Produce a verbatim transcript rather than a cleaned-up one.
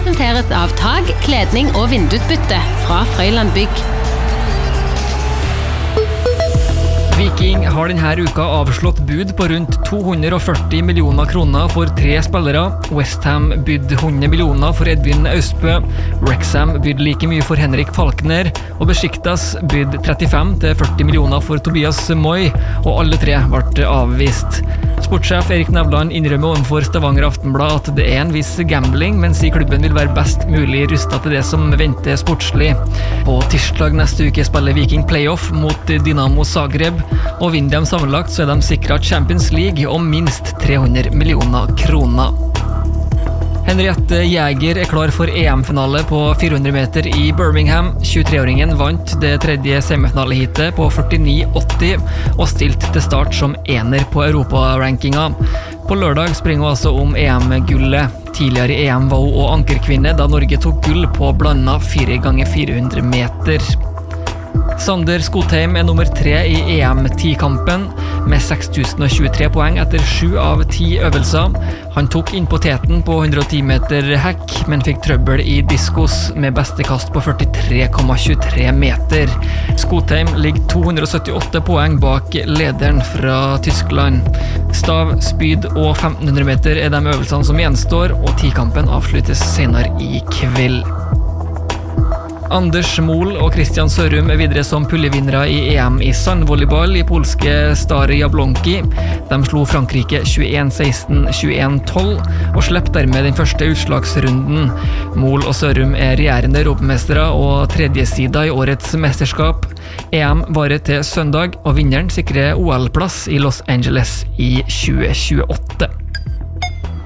presenteres av tag, kledning og vindusbytte fra Frøyland Bygg. Viking har denne uka avslått bud på rundt to hundre og førti millioner kroner for tre spillere. West Ham bydde hundre millioner for Edvin Austbø, Wrexham bydde like mye for Henrik Falkner, og Besiktas bydde trettifem til førti millioner for Tobias Moy, og alle tre ble avvist. Sportssjef Erik Nevland innrømmer overfor Stavanger Aftenblad at det er en viss gambling, men sier klubben vil være best mulig rustet til det som venter sportslig. På tirsdag neste uke spiller Viking playoff mot Dynamo Zagreb, og vinner de sammenlagt så er de sikret Champions League om minst tre hundre millioner kroner. Henriette Jäger er klar for E M-finale på fire hundre meter i Birmingham. tjuetre-åringen vant det tredje semifinaleheatet på førtini åtti og stilt til start som ener på Europa-rankinga. På lørdag springer hun altså om E M-gullet. Tidligere i E M var hun og ankerkvinne da Norge tok gull på blanda fire ganger fire hundre meter. Sander Skotheim er nummer tre i E M-ti-kampen med seks tusen og tjuetre poeng etter sju av ti øvelser. Han tok inn på teten på hundre og ti meter hekk, men fikk trøbbel i diskos med beste kast på førtitre komma tjuetre meter. Skotheim ligger to hundre og syttiåtte poeng bak lederen fra Tyskland. Stav, spyd og femten hundre meter er de øvelsene som gjenstår, og ti-kampen avsluttes senere i kveld. Anders Mol og Christian Sørum er videre som puljevinnere i E M i sandvolleyball i polske Stary Jablonki. De slo Frankrike tjueen seksten, tjueen tolv og slapp dermed den første utslagsrunden. Mol og Sørum er regjerende europamestere og tredje sida i årets mesterskap. E M varer til søndag, og vinneren sikrer O L-plass i Los Angeles i tjue tjueåtte.